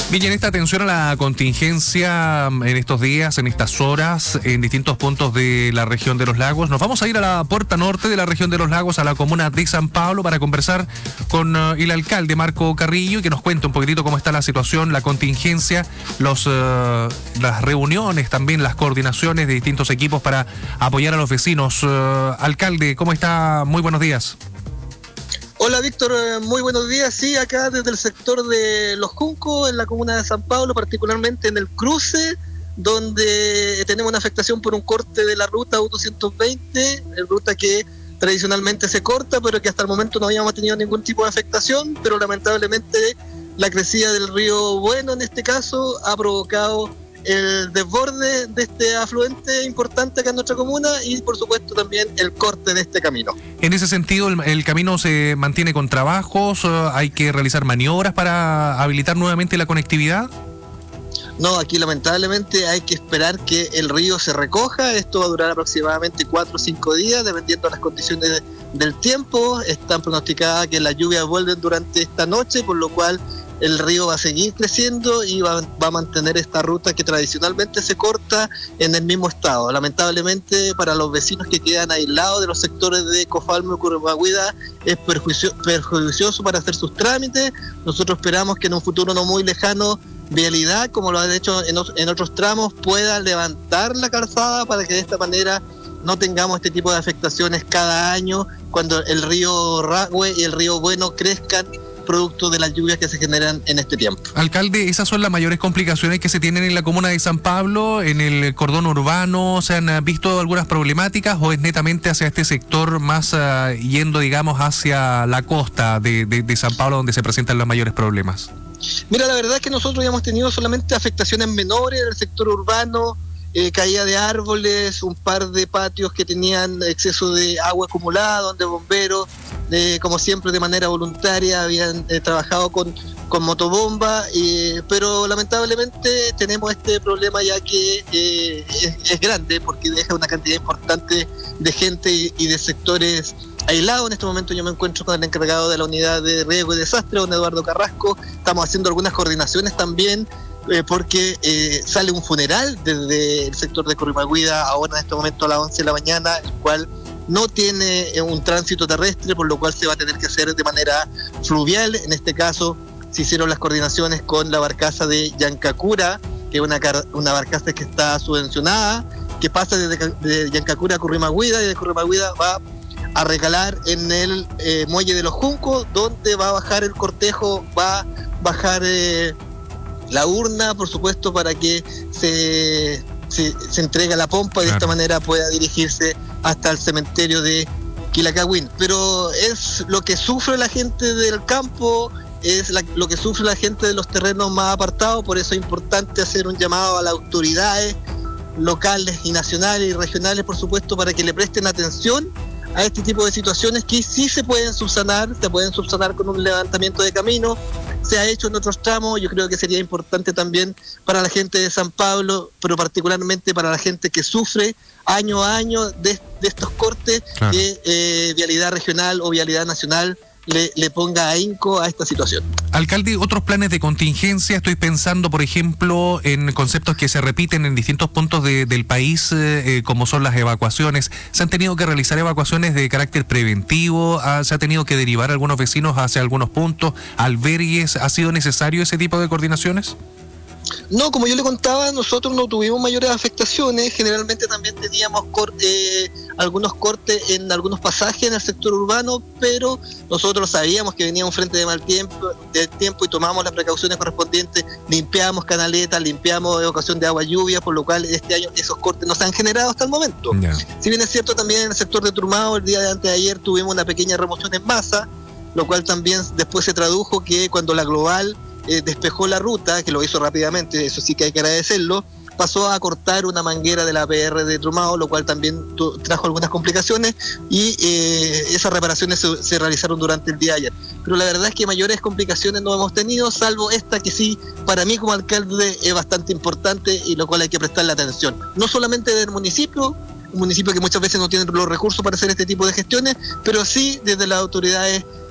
Bien, y en esta atención a la contingencia en estos días, en estas horas, en distintos puntos de la región de los lagos, nos vamos a ir a la puerta norte de la región de los lagos, a la comuna de San Pablo, para conversar con el alcalde Marco Carrillo y que nos cuente un poquitito cómo está la situación, la contingencia, las reuniones, también las coordinaciones de distintos equipos para apoyar a los vecinos. Alcalde, ¿cómo está? Muy buenos días. Hola Víctor, muy buenos días. Sí, acá desde el sector de Los Juncos, en la comuna de San Pablo, particularmente en el cruce, donde tenemos una afectación por un corte de la ruta U220, ruta que tradicionalmente se corta, pero que hasta el momento no habíamos tenido ningún tipo de afectación, pero lamentablemente la crecida del río Bueno, en este caso, ha provocado el desborde de este afluente importante acá en nuestra comuna y por supuesto también el corte de este camino. En ese sentido, el camino se mantiene con trabajos, hay que realizar maniobras para habilitar nuevamente la conectividad. No, aquí lamentablemente hay que esperar que el río se recoja. Esto va a durar aproximadamente 4 o 5 días, dependiendo de las condiciones del tiempo. Están pronosticadas que las lluvias vuelven durante esta noche, por lo cual el río va a seguir creciendo y va a mantener esta ruta que tradicionalmente se corta en el mismo estado. Lamentablemente para los vecinos que quedan aislados de los sectores de Cofalmo y Currumagüida es perjudicioso para hacer sus trámites. Nosotros esperamos que en un futuro no muy lejano Vialidad, como lo ha hecho en otros tramos, pueda levantar la calzada para que de esta manera no tengamos este tipo de afectaciones cada año cuando el río Ragüe y el río Bueno crezcan producto de las lluvias que se generan en este tiempo. Alcalde, ¿esas son las mayores complicaciones que se tienen en la comuna de San Pablo, en el cordón urbano? ¿Se han visto algunas problemáticas o es netamente hacia este sector más yendo, digamos, hacia la costa de San Pablo donde se presentan los mayores problemas? Mira, la verdad es que nosotros ya hemos tenido solamente afectaciones menores en el sector urbano, caída de árboles, un par de patios que tenían exceso de agua acumulada, donde bomberos, como siempre de manera voluntaria, habían trabajado con motobomba, pero lamentablemente tenemos este problema ya que es grande porque deja una cantidad importante de gente y de sectores aislados. En este momento yo me encuentro con el encargado de la unidad de riesgo y desastre, don Eduardo Carrasco. Estamos haciendo algunas coordinaciones también porque sale un funeral desde el sector de Currumagüida ahora en este momento a las 11 de la mañana, el cual no tiene un tránsito terrestre, por lo cual se va a tener que hacer de manera fluvial. En este caso se hicieron las coordinaciones con la barcaza de Yancacura, que es una barcaza que está subvencionada, que pasa desde Yancacura a Currumagüida y de Currumagüida va a recalar en el muelle de Los Juncos, donde va a bajar el cortejo, va a bajar la urna, por supuesto, para que se entregue la pompa y de esta manera pueda dirigirse hasta el cementerio de Quilacagüín. Pero es lo que sufre la gente del campo, es lo que sufre la gente de los terrenos más apartados, por eso es importante hacer un llamado a las autoridades locales y nacionales y regionales, por supuesto, para que le presten atención a este tipo de situaciones que sí se pueden subsanar con un levantamiento de camino. Se ha hecho en otros tramos. Yo creo que sería importante también para la gente de San Pablo, pero particularmente para la gente que sufre año a año de estos cortes, claro, que Vialidad Regional o Vialidad Nacional le ponga ahínco a esta situación. Alcalde, otros planes de contingencia, estoy pensando por ejemplo en conceptos que se repiten en distintos puntos del país, como son las evacuaciones. ¿Se han tenido que realizar evacuaciones de carácter preventivo? ¿Se ha tenido que derivar a algunos vecinos hacia algunos puntos, albergues? ¿Ha sido necesario ese tipo de coordinaciones? No, como yo le contaba, nosotros no tuvimos mayores afectaciones. Generalmente también teníamos algunos cortes en algunos pasajes en el sector urbano, pero nosotros sabíamos que venía un frente de mal tiempo y tomamos las precauciones correspondientes, limpiamos canaletas, limpiamos evacuación de agua lluvia, por lo cual este año esos cortes no se han generado hasta el momento. Yeah. Si bien es cierto, también en el sector de Trumao el día de antes de ayer tuvimos una pequeña remoción en masa, lo cual también después se tradujo que cuando la Global despejó la ruta, que lo hizo rápidamente, eso sí que hay que agradecerlo, pasó a cortar una manguera de la APR de Trumao, lo cual también trajo algunas complicaciones y esas reparaciones se realizaron durante el día de ayer. Pero la verdad es que mayores complicaciones no hemos tenido, salvo esta que sí, para mí como alcalde es bastante importante y lo cual hay que prestarle atención. No solamente del municipio, un municipio que muchas veces no tiene los recursos para hacer este tipo de gestiones, pero sí desde las autoridades